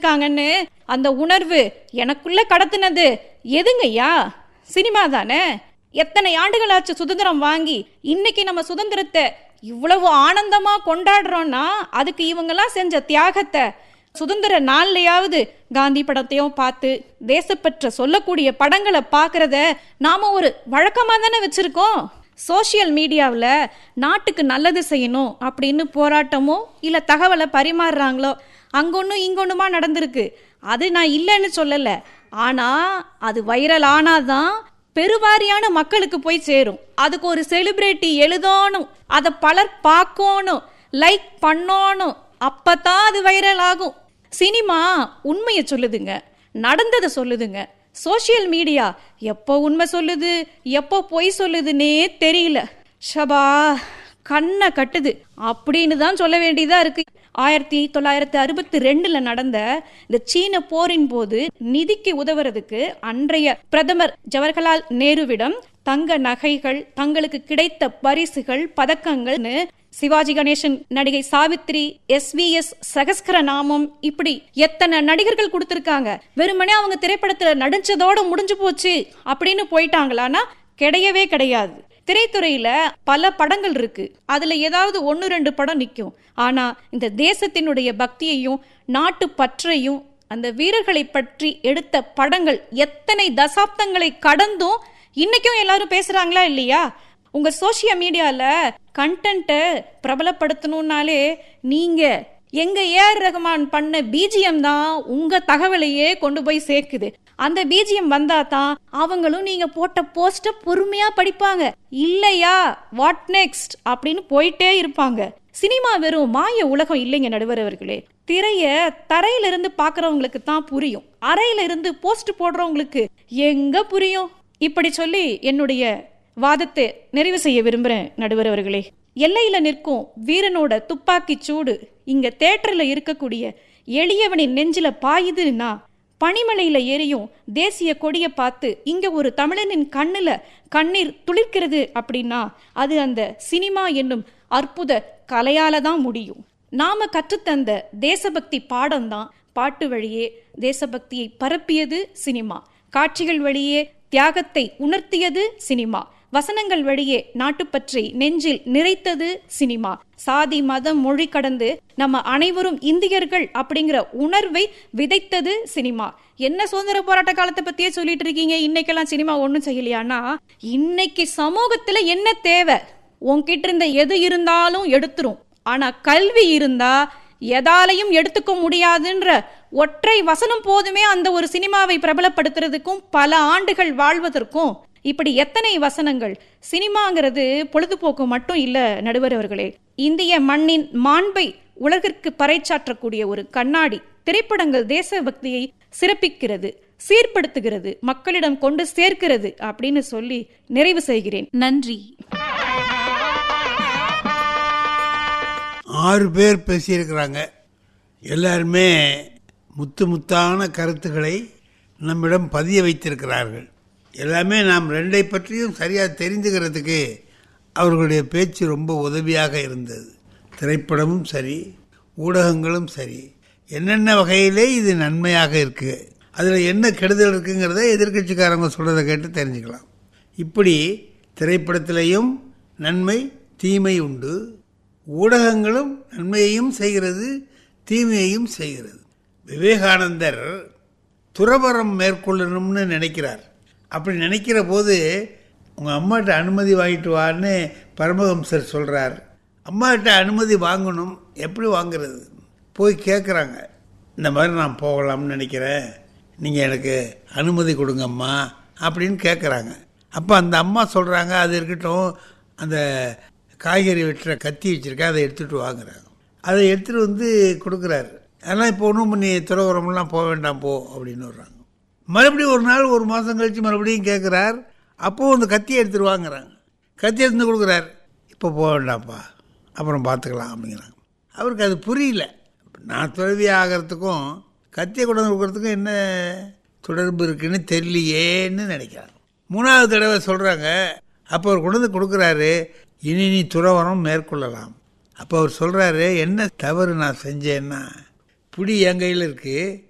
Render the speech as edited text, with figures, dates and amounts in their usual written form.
வச்சிருக்காங்கன்னு அந்த உணர்வு எனக்குள்ள கடத்தினது எதுங்கய்யா? சினிமா தானே. எத்தனை ஆண்டுகளாச்சு சுதந்திரம் வாங்கி இன்னைக்கு நம்ம சுதந்திரத்தை இவ்வளவு ஆனந்தமா கொண்டாடுறோம்னா அதுக்கு இவங்கெல்லாம் செஞ்ச தியாகத்தை சுதந்திர நாள்லையாவது காந்தி படத்தையும் பார்த்து தேசப்பற்ற சொல்லக்கூடிய படங்களை பார்க்கறத நாம ஒரு வழக்கமா தானே வச்சிருக்கோம். சோசியல் மீடியாவில் நாட்டுக்கு நல்லது செய்யணும் அப்படின்னு போராட்டமோ இல்லை தகவலை பரிமாறுறாங்களோ அங்கொன்னும் இங்கொன்னுமா நடந்திருக்கு. அது நான் இல்லைன்னு சொல்லலை. ஆனால் அது வைரல் ஆனாதான் பெருவாரியான மக்களுக்கு போய் சேரும். அதுக்கு ஒரு செலிபிரிட்டி எழுதணும், அதை பலர் பார்க்கணும், லைக் பண்ணணும், அப்பதான் அது வைரல் ஆகும். சினிமா உண்மையை சொல்லுதுங்க, நடந்ததை சொல்லுதுங்க. சோசியல் மீடியா எப்போ உண்மை சொல்லுது எப்போ பொய் சொல்லுதுன்னே தெரியல. ஷபா, கண்ணை கட்டுது அப்படின்னு தான் சொல்ல வேண்டியதா இருக்கு. 1962 நடந்த இந்த சீன போரின் போது நிதிக்கு உதவுறதுக்கு அன்றைய பிரதமர் ஜவஹர்லால் நேருவிடம் தங்க நகைகள், தங்களுக்கு கிடைத்த பரிசுகள், பதக்கங்கள்னு சிவாஜி கணேசன், நடிகை சாவித்ரி, SVS சகஸ்கரநாமம், இப்படி எத்தனை நடிகர்கள் கொடுத்திருக்காங்க. வெறுமனே அவங்க திரைப்படத்துல நடிச்சதோட முடிஞ்சு போச்சு அப்படின்னு போயிட்டாங்களான்னா கிடையவே கிடையாது. திரைத்துறையில பல படங்கள் இருக்கு, அதுல ஏதாவது 1-2 படம் நிற்கும். ஆனா இந்த தேசத்தினுடைய பக்தியையும் நாட்டு பற்றையும் அந்த வீரர்களை பற்றி எடுத்த படங்கள் எத்தனை தசாப்தங்களை கடந்தும் இன்னைக்கும் எல்லாரும் பேசுறாங்களா இல்லையா? உங்க சோசியல் மீடியால கண்டென்ட்டை பிரபலப்படுத்தணும்னாலே நீங்க எங்க AR ரஹ்மான் பண்ண BGM தான் உங்க தகவலையே கொண்டு போய் சேர்க்குது. அந்த BGM வந்தா தான் அவங்களும் நீங்க போட்ட போஸ்ட பொறுமையா படிப்பாங்க. இல்லையா வாட் நெக்ஸ்ட் அப்படின்னு போயிட்டே இருப்பாங்க. சினிமா வெறும் மாய உலகம் இல்லைங்க நடுவர் அவர்களே. திரைய தரையில இருந்து பாக்குறவங்களுக்கு தான் புரியும், அறையில இருந்து போஸ்ட் போடுறவங்களுக்கு எங்க புரியும்? இப்படி சொல்லி என்னுடைய வாதத்தை நிறைவு செய்ய விரும்புறேன் நடுவர் அவர்களே. எல்லையில நிற்கும் வீரனோட துப்பாக்கி சூடு இங்க தேட்டர்ல இருக்கக்கூடிய எளியவனின் நெஞ்சில பாயுதுன்னா, பனிமலையில ஏறியும் தேசிய கொடியை பார்த்து இங்க ஒரு தமிழனின் கண்ணுல கண்ணீர் துளிர்க்கிறது அப்படின்னா அது அந்த சினிமா என்னும் அற்புத கலையால தான் முடியும். நாம கற்றுத்தந்த தேசபக்தி பாடம் தான் பாட்டு வழியே தேசபக்தியை பரப்பியது சினிமா. காட்சிகள் வழியே தியாகத்தை உணர்த்தியது சினிமா. வசனங்கள் வழியே நாட்டுப்பற்றை நெஞ்சில் நிறைத்தது சினிமா. சாதி மதம் மொழி கடந்து நம்ம அனைவரும் இந்தியர்கள் அப்படிங்கிற உணர்வை விதைத்தது சினிமா. என்ன சுதந்திர போராட்ட காலத்தை பத்தியே சொல்லிட்டு இருக்கீங்க, இன்னைக்கெல்லாம் சினிமா ஒன்றும் செய்யலையானா? இன்னைக்கு சமூகத்துல என்ன தேவை? உன்கிட்ட இருந்த எது இருந்தாலும் எடுத்துரும், ஆனா கல்வி இருந்தா எதாலையும் எடுத்துக்க முடியாதுன்ற ஒற்றை வசனம் போதுமே அந்த ஒரு சினிமாவை பிரபலப்படுத்துறதுக்கும் பல ஆண்டுகள் வாழ்வதற்கும். இப்படி எத்தனை வசனங்கள். சினிமாங்கிறது பொழுதுபோக்கு மட்டும் இல்ல நடுவர் அவர்களே. இந்திய மண்ணின் மாண்பை உலகிற்கு பறைச்சாற்றக்கூடிய ஒரு கண்ணாடி. திரைப்படங்கள் தேசபக்தியை சிறப்பிக்கிறது, சீர்படுத்துகிறது, மக்களிடம் கொண்டு சேர்க்கிறது அப்படின்னு சொல்லி நிறைவு செய்கிறேன். நன்றி. 6 பேர் பேசியிருக்கிறாங்க. எல்லாருமே முத்தான கருத்துக்களை நம்மிடம் பதிய வைத்திருக்கிறார்கள். எல்லாமே நாம் 2ஐ பற்றியும் சரியாக தெரிஞ்சுக்கிறதுக்கு அவர்களுடைய பேச்சு ரொம்ப உதவியாக இருந்தது. திரைப்படமும் சரி, ஊடகங்களும் சரி, என்னென்ன வகையிலே இது நன்மையாக இருக்குது, அதில் என்ன கெடுதல் இருக்குங்கிறத எதிர்கட்சிக்காரங்க சொல்கிறத கேட்டு தெரிஞ்சுக்கலாம். இப்படி திரைப்படத்திலையும் நன்மை தீமை உண்டு. ஊடகங்களும் நன்மையையும் செய்கிறது, தீமையையும் செய்கிறது. விவேகானந்தர் துறவறம் மேற்கொள்ளணும்னு நினைக்கிறார். அப்படி நினைக்கிற போது உங்கள் அம்மாட்ட அனுமதி வாங்கிட்டு வான்னு பரமஹம்சர் சொல்கிறார். அம்மாட்ட அனுமதி வாங்கணும், எப்படி வாங்கிறது? போய் கேட்குறாங்க, இந்த மாதிரி நான் போகலாம்னு நினைக்கிறேன், நீங்கள் எனக்கு அனுமதி கொடுங்கம்மா அப்படின்னு கேட்குறாங்க. அப்போ அந்த அம்மா சொல்கிறாங்க, அது இருக்கட்டும், அந்த காய்கறி வெட்டுற கத்தி வச்சுருக்கேன், அதை எடுத்துகிட்டு வாங்குறாங்க. அதை எடுத்துகிட்டு வந்து கொடுக்குறாரு. அதெல்லாம் இப்போ ஒன்றும் பண்ணி துறவரம்லாம் போக வேண்டாம் போ அப்படின்னு வர்றாங்க. மறுபடியும் ஒரு நாள், ஒரு மாதம் கழித்து மறுபடியும் கேட்குறார். அப்போது அந்த கத்தியை எடுத்துகிட்டு வாங்குறாங்க. கத்தி எடுத்து கொடுக்குறார். இப்போ போக வேண்டாம்ப்பா, அப்புறம் பார்த்துக்கலாம் அப்படிங்கிறாங்க. அவருக்கு அது புரியல. நான் துறவி ஆகிறதுக்கும் கத்தியை கொண்டு வந்து கொடுக்குறதுக்கும் என்ன தொடர்பு இருக்குன்னு தெரியலையேன்னு நினைக்கிறாங்க. 3வது தடவை சொல்கிறாங்க. அப்போ அவர் கொண்டு வந்து கொடுக்குறாரு, இனி நீ துறவரம் மேற்கொள்ளலாம். அப்போ அவர் சொல்கிறாரு, என்ன தவறு நான் செஞ்சேன்னா, புடி என் கையில் இருக்குது,